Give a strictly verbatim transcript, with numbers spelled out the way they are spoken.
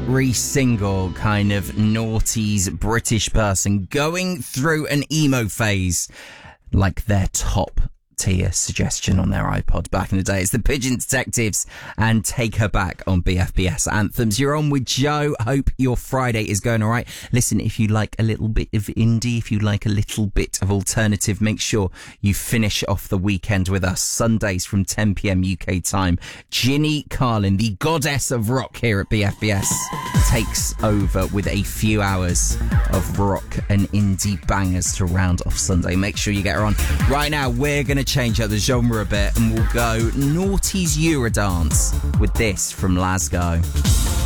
every single kind of noughties British person going through an emo phase like their top tier suggestion on their iPod back in the day. It's the Pigeon Detectives and Take Her Back on B F B S Anthems. You're on with Joe. Hope your Friday is going all right. Listen, if you like a little bit of indie, if you like a little bit of alternative, make sure you finish off the weekend with us. Sundays from ten p.m. U K time. Ginny Carlin, the goddess of rock here at B F B S, takes over with a few hours of rock and indie bangers to round off Sunday. Make sure you get her on. Right now, we're going to change up the genre a bit and we'll go noughties Eurodance with this from Lasgo.